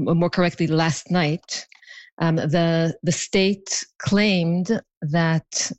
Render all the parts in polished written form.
more correctly, last night, the state claimed that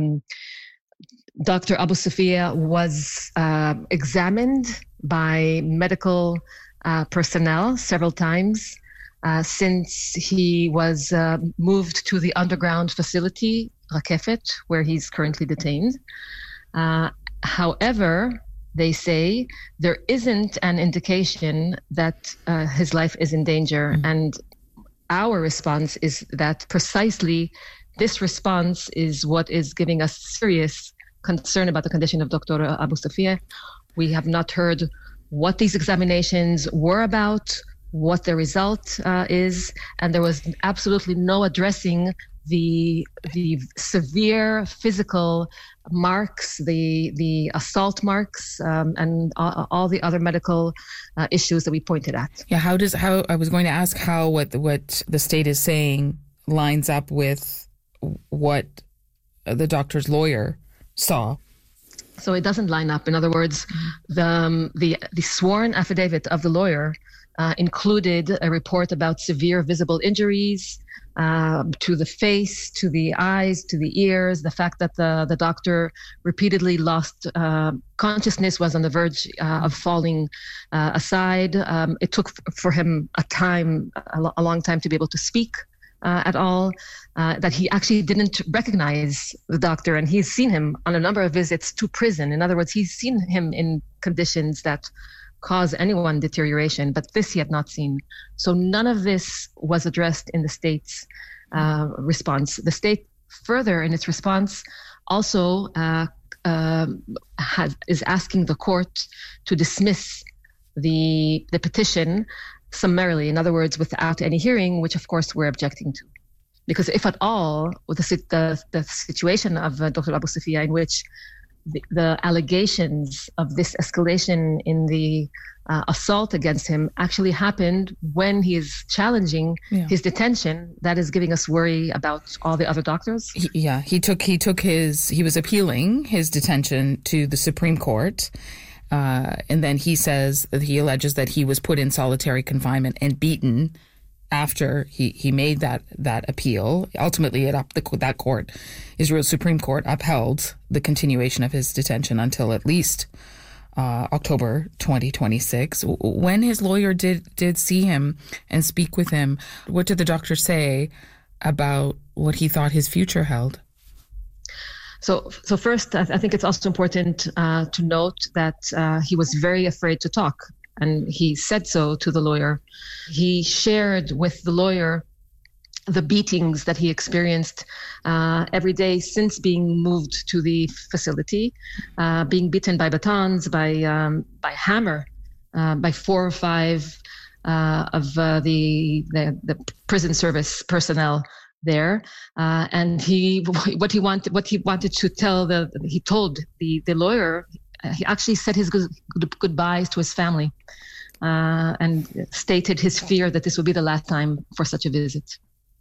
Dr. Abu Sofia was examined by medical personnel several times since he was moved to the underground facility, Rakefet, where he's currently detained. However, they say there isn't an indication that his life is in danger. And our response is that precisely this response is what is giving us serious concern about the condition of Dr. Abu Sofia. We have not heard what these examinations were about, what the result is, and there was absolutely no addressing the severe physical marks, the assault marks, and all the other medical issues that we pointed at. Yeah, how I was going to ask how what the state is saying lines up with what the doctor's lawyer saw. So it doesn't line up. In other words, the sworn affidavit of the lawyer included a report about severe visible injuries to the face, to the eyes, to the ears, the fact that the doctor repeatedly lost consciousness, was on the verge of falling aside. It took for him a long time to be able to speak at all, that he actually didn't recognize the doctor, and he's seen him on a number of visits to prison. In other words, he's seen him in conditions that cause anyone deterioration, but this he had not seen. So none of this was addressed in the state's response. The state further in its response also is asking the court to dismiss the petition summarily, in other words, without any hearing, which of course we're objecting to. Because if at all, with the situation of Dr. Abu Sofia, in which the allegations of this escalation in the assault against him actually happened when he is challenging his detention, that is giving us worry about all the other doctors. He was appealing his detention to the Supreme Court. And then he alleges that he was put in solitary confinement and beaten after he made that appeal. Ultimately, that court, Israel's Supreme Court, upheld the continuation of his detention until at least October 2026. When his lawyer did see him and speak with him, what did the doctor say about what he thought his future held? So first, I think it's also important to note that he was very afraid to talk, and he said so to the lawyer. He shared with the lawyer the beatings that he experienced every day since being moved to the facility, being beaten by batons, by hammer, by 4 or 5 of the prison service personnel there, and he told the lawyer. He actually said his goodbyes to his family, and stated his fear that this would be the last time for such a visit.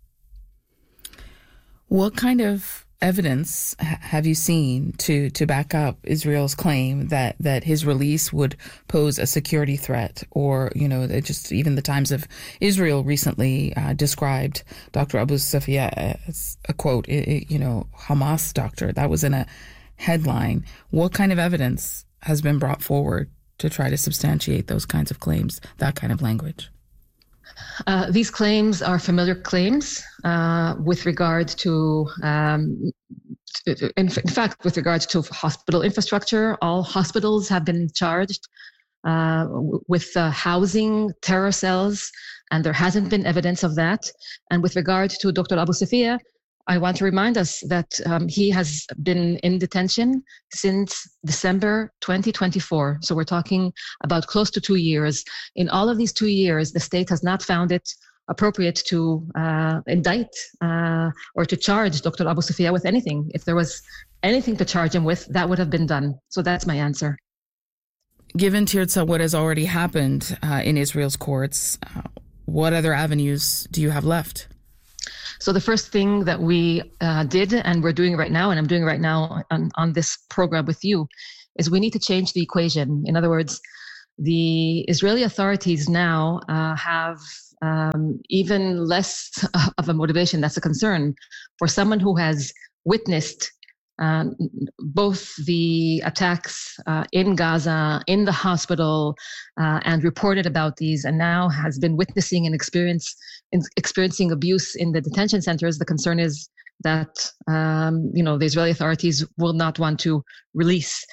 What kind of evidence have you seen to back up Israel's claim that his release would pose a security threat? Or, just even the Times of Israel recently described Dr. Abu Sofia as a, quote, Hamas doctor. That was in a headline. What kind of evidence has been brought forward to try to substantiate those kinds of claims, that kind of language? These claims are familiar claims with regard to, in fact, with regards to hospital infrastructure. All hospitals have been charged with housing terror cells, and there hasn't been evidence of that. And with regard to Dr. Abu Sofia, I want to remind us that he has been in detention since December 2024. So we're talking about close to 2 years. In all of these 2 years, the state has not found it appropriate to indict or to charge Dr. Abu Sofia with anything. If there was anything to charge him with, that would have been done. So that's my answer. Given, Tirza, what has already happened in Israel's courts, what other avenues do you have left? So the first thing that we did, and we're doing right now, and I'm doing right now on this program with you, is we need to change the equation. In other words, the Israeli authorities now have even less of a motivation. That's a concern for someone who has witnessed both the attacks in Gaza, in the hospital, and reported about these, and now has been witnessing and experiencing abuse in the detention centers. The concern is that the Israeli authorities will not want to release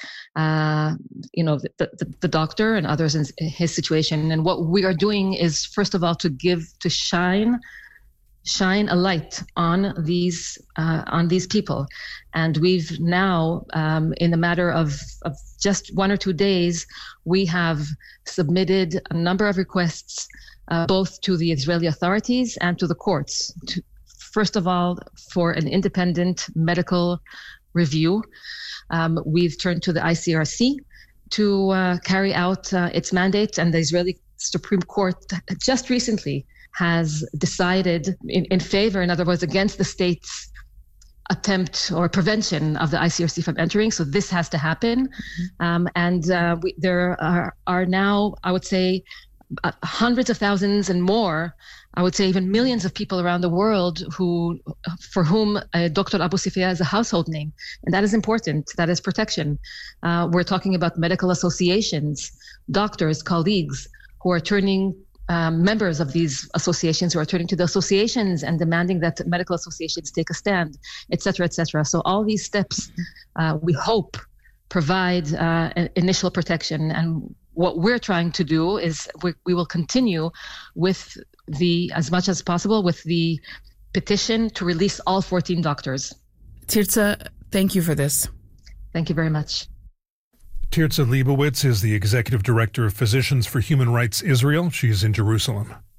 the doctor and others in his situation. And what we are doing is, first of all, to shine a light on these people. And we've now, in the matter of just 1 or 2 days, we have submitted a number of requests, both to the Israeli authorities and to the courts. First of all, for an independent medical review. We've turned to the ICRC to carry out its mandate, and the Israeli Supreme Court just recently has decided in favor, in other words, against the state's attempt or prevention of the ICRC from entering. So this has to happen. There are now, I would say, hundreds of thousands and more, I would say even millions of people around the world for whom Dr. Abu Sifia is a household name. And that is important. That is protection. We're talking about medical associations, doctors, colleagues who are turning members of these associations, who are turning to the associations and demanding that medical associations take a stand, et cetera, et cetera. So all these steps, we hope, provide initial protection. And what we're trying to do is we will continue with as much as possible, with the petition to release all 14 doctors. Tirza, thank you for this. Thank you very much. Tirza Leibowitz is the Executive Director of Physicians for Human Rights Israel. She's in Jerusalem.